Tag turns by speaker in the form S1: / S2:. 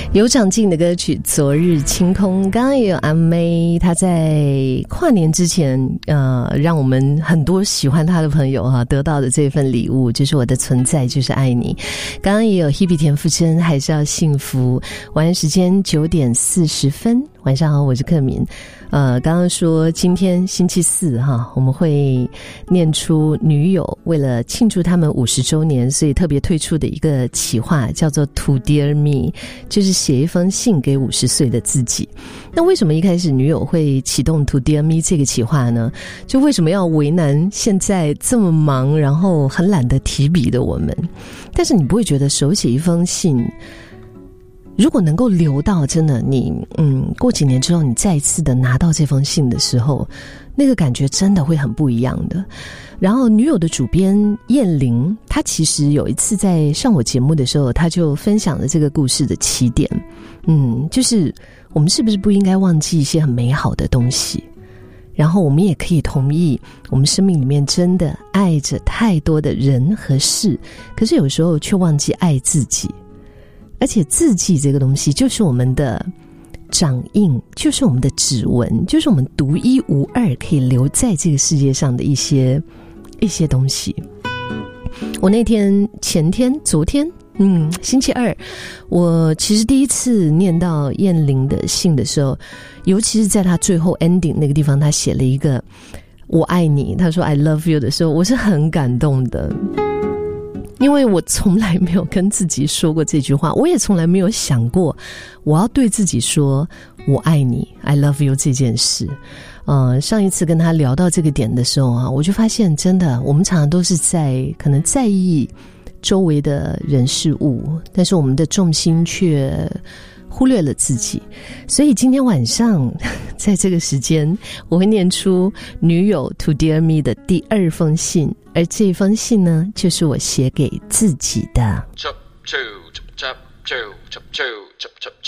S1: 有长进的歌曲《昨日清空》，刚刚也有阿妹，她在跨年之前，让我们很多喜欢她的朋友得到的这份礼物，就是我的存在就是爱你。刚刚也有 Hebe 田馥甄，还是要幸福。晚安时间9点40分，晚上好，我是克敏。刚刚说今天星期四我们会念出女友为了庆祝他们50周年，所以特别推出的一个企划，叫做 To Dear Me， 就是写一封信给50岁的自己。那为什么一开始女友会启动 To Dear Me 这个企划呢？就为什么要为难现在这么忙，然后很懒得提笔的我们？但是你不会觉得手写一封信，如果能够留到真的你过几年之后你再一次的拿到这封信的时候，那个感觉真的会很不一样的。然后女友的主编燕玲，她其实有一次在上我节目的时候，她就分享了这个故事的起点。就是我们是不是不应该忘记一些很美好的东西，然后我们也可以同意我们生命里面真的爱着太多的人和事，可是有时候却忘记爱自己。而且字迹这个东西就是我们的掌印，就是我们的指纹，就是我们独一无二可以留在这个世界上的一些东西。我那天昨天星期二，我其实第一次念到燕玲的信的时候，尤其是在她最后 ending 那个地方，她写了一个我爱你，她说 I love you 的时候，我是很感动的。因为我从来没有跟自己说过这句话，我也从来没有想过我要对自己说我爱你 I love you 这件事。上一次跟他聊到这个点的时候我就发现真的我们常常都是可能在意周围的人事物，但是我们的重心却忽略了自己。所以今天晚上在这个时间，我会念出女友 To Dear Me 的第2封信，而这封信呢，就是我写给自己的。